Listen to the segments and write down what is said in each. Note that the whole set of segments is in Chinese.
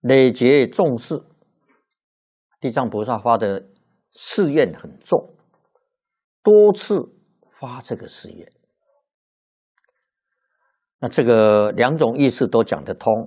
累劫重事，地藏菩萨发的誓愿很重，多次发这个誓愿。那这个两种意思都讲得通。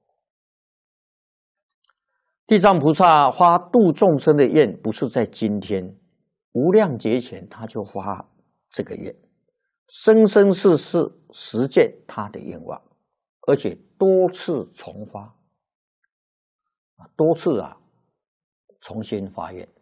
地藏菩萨发度众生的愿，不是在今天，无量劫前他就发这个愿，生生世世实践他的愿望，而且多次重发，多次重新发愿。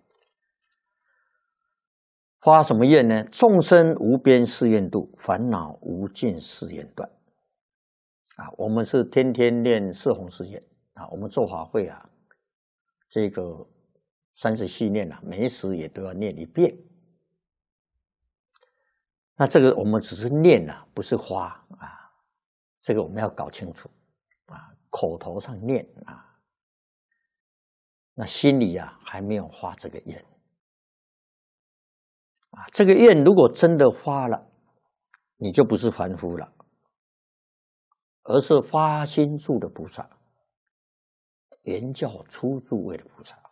发什么愿呢？众生无边誓愿度，烦恼无尽誓愿断。我们是天天念四弘誓愿我们做法会这个30系念每时也都要念一遍。那这个我们只是念不是发这个我们要搞清楚口头上念那心里还没有发这个愿这个愿如果真的发了，你就不是凡夫了，而是发心住的菩萨，圆教初住位的菩萨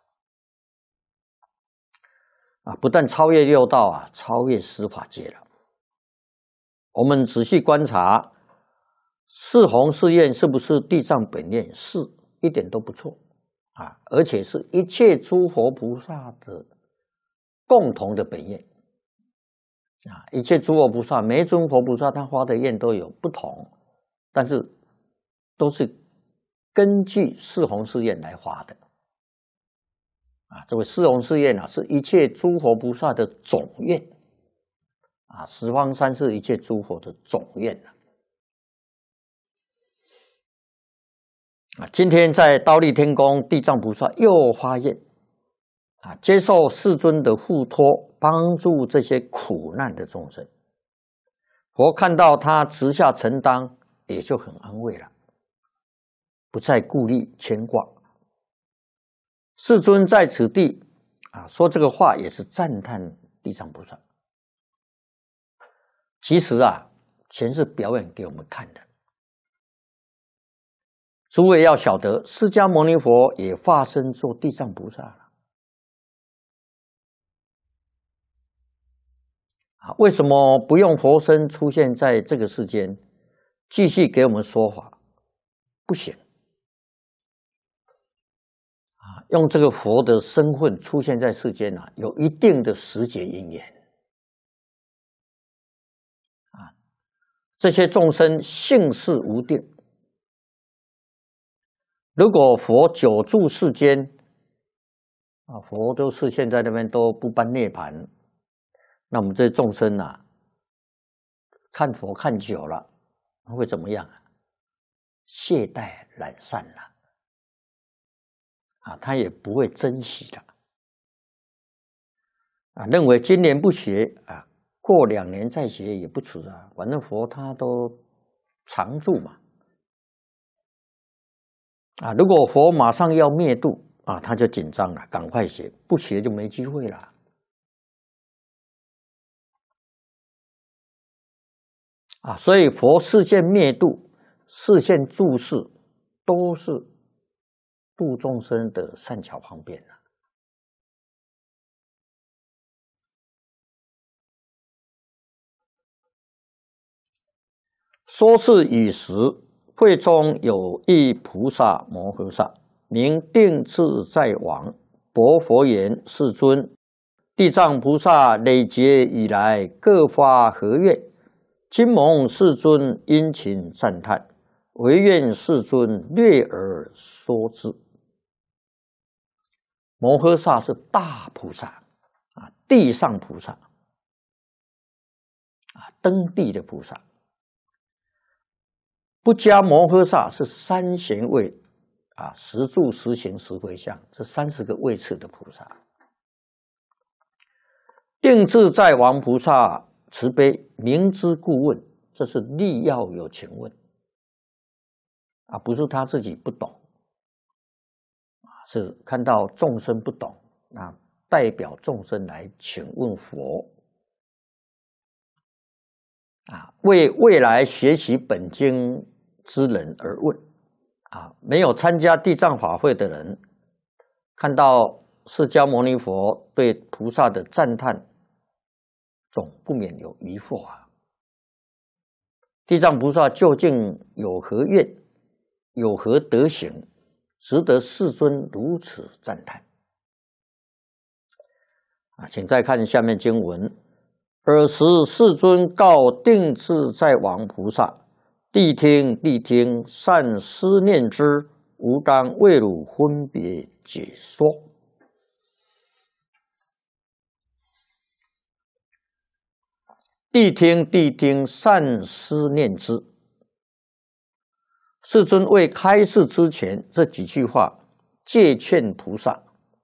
不但超越六道超越十法界了。我们仔细观察四弘誓愿是不是地藏本愿？是，一点都不错而且是一切诸佛菩萨的共同的本愿一切诸佛菩萨，每一尊佛菩萨他发的愿都有不同，但是都是根据四弘誓愿来发的这个四弘誓愿是一切诸佛菩萨的总愿十方三世一切诸佛的总愿今天在忉利天宫，地藏菩萨又发愿接受世尊的护托，帮助这些苦难的众生。佛看到他直下承担，也就很安慰了，不再顾虑牵挂。世尊在此地说这个话，也是赞叹地藏菩萨。其实全是表演给我们看的。诸位要晓得，释迦牟尼佛也化身做地藏菩萨了。为什么不用佛身出现在这个世间，继续给我们说法？不行用这个佛的身份出现在世间有一定的时节因缘这些众生性事无定，如果佛久住世间佛都是现在那边都不般涅槃，那我们这些众生看佛看久了会怎么样懈怠懒散了他也不会珍惜了认为今年不学过2年再学也不迟反正佛他都常住嘛如果佛马上要灭度他就紧张了，赶快学，不学就没机会了所以佛示现灭度、示现住世，都是度众生的善巧方便说是以时，会中有一菩萨摩诃萨，名定自在王，薄佛言：世尊，地藏菩萨累劫以来各发何愿？今蒙世尊殷勤赞叹，唯愿世尊略而说之。摩诃萨是大菩萨地上菩萨登地的菩萨。不加摩诃萨是三贤位十住十行十回向，这30个位次的菩萨。定自在王菩萨慈悲，明知故问，这是力要有请问不是他自己不懂是看到众生不懂代表众生来请问佛为未来学习本经之人而问没有参加地藏法会的人，看到释迦牟尼佛对菩萨的赞叹，总不免有疑惑啊。地藏菩萨究竟有何愿，有何德行，值得世尊如此赞叹？请再看下面经文：尔时世尊告定自在王菩萨：谛听，谛听，善思念之，吾当为汝分别解说。谛听，谛听，善思念之。世尊未开示之前，这几句话戒劝菩萨，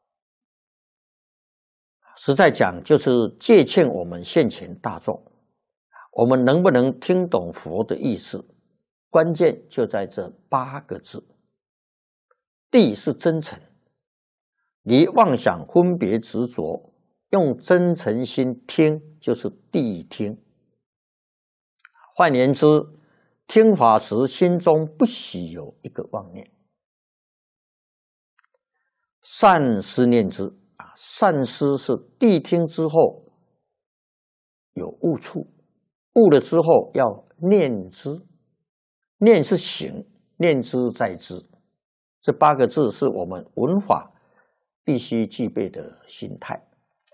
实在讲就是戒劝我们现前大众，我们能不能听懂佛的意思？关键就在这8个字。谛是真诚，离妄想分别执着，用真诚心听，就是谛听。换言之，听法时心中不许有一个妄念。善思念之，善思是谛听之后有悟处，悟了之后要念之，念是行，念之在之。这8个字是我们闻法必须具备的心态。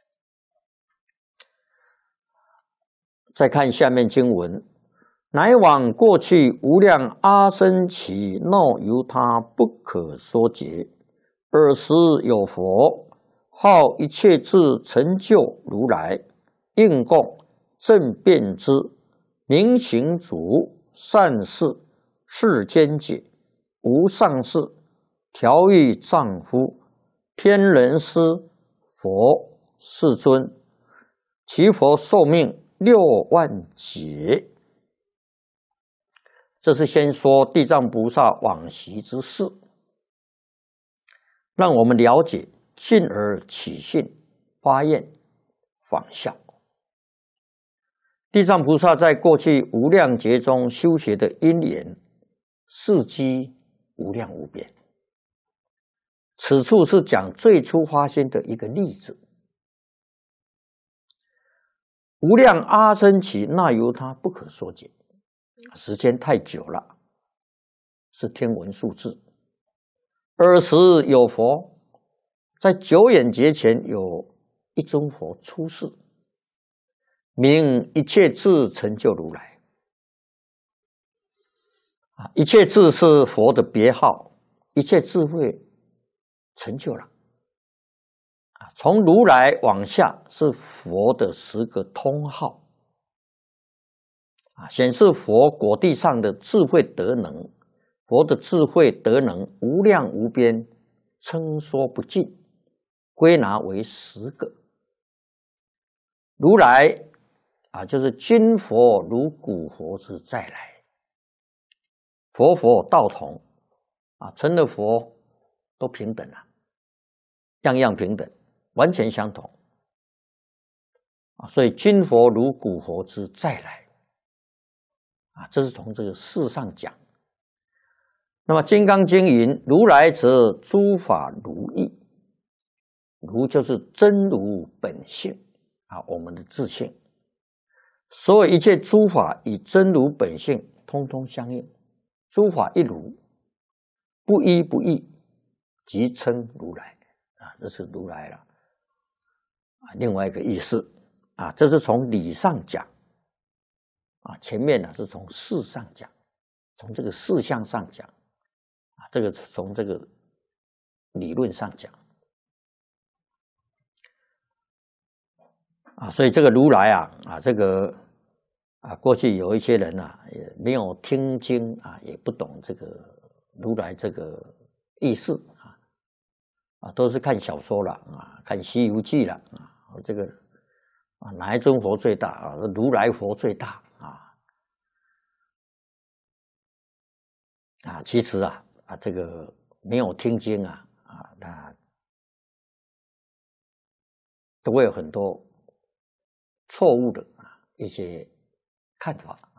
再看下面经文：乃往过去无量阿僧祇那由他不可说解。尔时有佛号一切智成就如来，应供正遍知，明行足，善事，世间解，无上士，调御丈夫，天人师，佛世尊。其佛寿命6万劫。这是先说地藏菩萨往昔之事，让我们了解，进而起信发愿仿效。地藏菩萨在过去无量劫中修学的因缘，事迹无量无边。此处是讲最初发心的一个例子。无量阿僧祇那由他不可说解，时间太久了，是天文数字。尔时有佛，在久远劫前有一尊佛出世，名一切智成就如来。一切智是佛的别号，一切智慧成就了。从如来往下是佛的10个通号，显示佛果地上的智慧德能。佛的智慧德能无量无边，称说不尽，归纳为10个。如来就是今佛如古佛之再来，佛佛道同成了佛都平等了，样样平等，完全相同所以今佛如古佛之再来这是从这个事上讲。那么《金刚经》云：如来则诸法如意，如就是真如本性我们的自性。所有一切诸法与真如本性通通相应，诸法一如，不一不异，即称如来这是如来了另外一个意思这是从理上讲前面是从事上讲，从这个事项上讲这个从这个理论上讲所以这个如来这个过去有一些人也没有听经也不懂这个如来这个意思都是看小说了看《西游记》了这个哪一尊佛最大如来佛最大其实这个没有听经那都会有很多错误的一些看法。